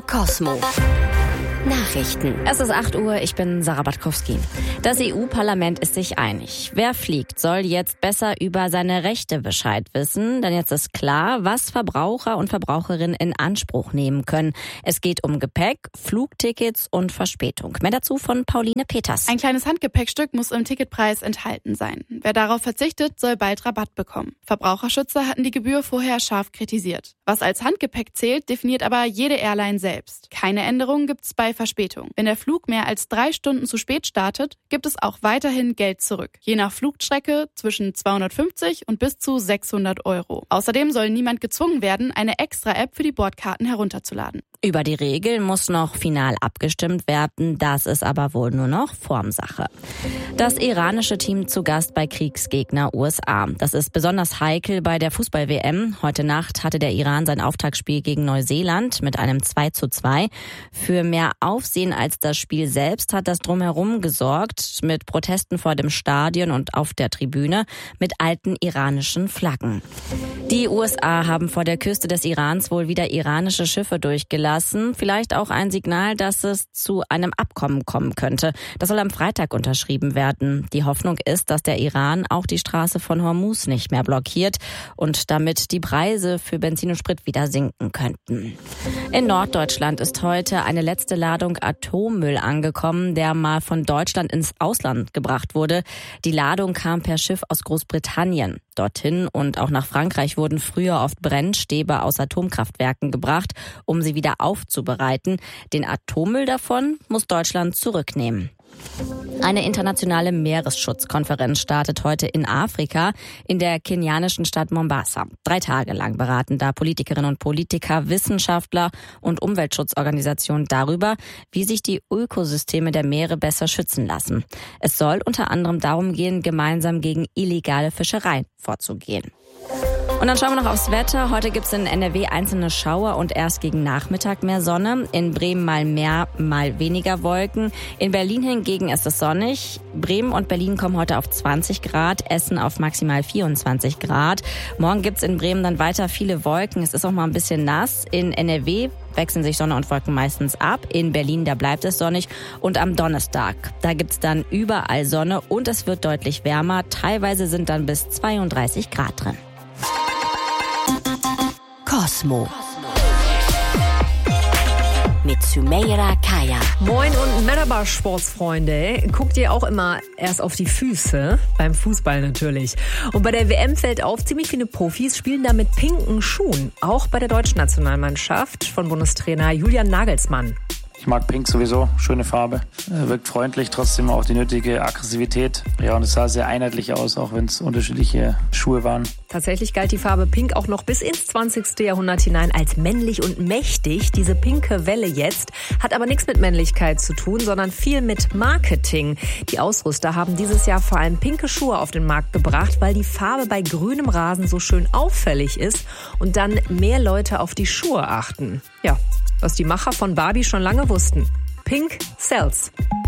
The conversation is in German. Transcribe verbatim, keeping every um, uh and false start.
Cosmo. Nachrichten. Es ist acht Uhr, ich bin Sarah Batkowski. Das E U-Parlament ist sich einig. Wer fliegt, soll jetzt besser über seine Rechte Bescheid wissen. Denn jetzt ist klar, was Verbraucher und Verbraucherinnen in Anspruch nehmen können. Es geht um Gepäck, Flugtickets und Verspätung. Mehr dazu von Pauline Peters. Ein kleines Handgepäckstück muss im Ticketpreis enthalten sein. Wer darauf verzichtet, soll bald Rabatt bekommen. Verbraucherschützer hatten die Gebühr vorher scharf kritisiert. Was als Handgepäck zählt, definiert aber jede Airline selbst. Keine Änderungen gibt's bei Verspätung. Wenn der Flug mehr als drei Stunden zu spät startet, gibt es auch weiterhin Geld zurück. Je nach Flugstrecke zwischen zweihundertfünfzig und bis zu sechshundert Euro. Außerdem soll niemand gezwungen werden, eine Extra-App für die Bordkarten herunterzuladen. Über die Regeln muss noch final abgestimmt werden. Das ist aber wohl nur noch Formsache. Das iranische Team zu Gast bei Kriegsgegner U S A. Das ist besonders heikel bei der Fußball-W M. Heute Nacht hatte der Iran sein Auftaktspiel gegen Neuseeland mit einem zwei zu zwei. Für mehr Aufsehen als das Spiel selbst hat das Drumherum gesorgt, mit Protesten vor dem Stadion und auf der Tribüne mit alten iranischen Flaggen. Die U S A haben vor der Küste des Irans wohl wieder iranische Schiffe durchgelassen. Vielleicht auch ein Signal, dass es zu einem Abkommen kommen könnte. Das soll am Freitag unterschrieben werden. Die Hoffnung ist, dass der Iran auch die Straße von Hormuz nicht mehr blockiert und damit die Preise für Benzin und Sprit wieder sinken könnten. In Norddeutschland ist heute eine letzte Ladung Atommüll angekommen, der mal von Deutschland ins Ausland gebracht wurde. Die Ladung kam per Schiff aus Großbritannien. Dorthin und auch nach Frankreich wurden früher oft Brennstäbe aus Atomkraftwerken gebracht, um sie wieder aufzubereiten. Den Atommüll davon muss Deutschland zurücknehmen. Eine internationale Meeresschutzkonferenz startet heute in Afrika, in der kenianischen Stadt Mombasa. Drei Tage lang beraten da Politikerinnen und Politiker, Wissenschaftler und Umweltschutzorganisationen darüber, wie sich die Ökosysteme der Meere besser schützen lassen. Es soll unter anderem darum gehen, gemeinsam gegen illegale Fischerei vorzugehen. Und dann schauen wir noch aufs Wetter. Heute gibt es in N R W einzelne Schauer und erst gegen Nachmittag mehr Sonne. In Bremen mal mehr, mal weniger Wolken. In Berlin hingegen ist es sonnig. Bremen und Berlin kommen heute auf zwanzig Grad, Essen auf maximal vierundzwanzig Grad. Morgen gibt es in Bremen dann weiter viele Wolken. Es ist auch mal ein bisschen nass. In N R W wechseln sich Sonne und Wolken meistens ab. In Berlin, da bleibt es sonnig. Und am Donnerstag, da gibt's dann überall Sonne und es wird deutlich wärmer. Teilweise sind dann bis zweiunddreißig Grad drin. Cosmo. Mit Sümeyra Kaya. Moin und Merhaba, Sportsfreunde. Guckt ihr auch immer erst auf die Füße? Beim Fußball natürlich. Und bei der W M fällt auf, ziemlich viele Profis spielen da mit pinken Schuhen. Auch bei der deutschen Nationalmannschaft von Bundestrainer Julian Nagelsmann. Ich mag Pink sowieso, schöne Farbe. Wirkt freundlich, trotzdem auch die nötige Aggressivität. Ja, und es sah sehr einheitlich aus, auch wenn es unterschiedliche Schuhe waren. Tatsächlich galt die Farbe Pink auch noch bis ins zwanzigste Jahrhundert hinein als männlich und mächtig. Diese pinke Welle jetzt hat aber nichts mit Männlichkeit zu tun, sondern viel mit Marketing. Die Ausrüster haben dieses Jahr vor allem pinke Schuhe auf den Markt gebracht, weil die Farbe bei grünem Rasen so schön auffällig ist und dann mehr Leute auf die Schuhe achten. Ja, was die Macher von Barbie schon lange wussten. Pink sells.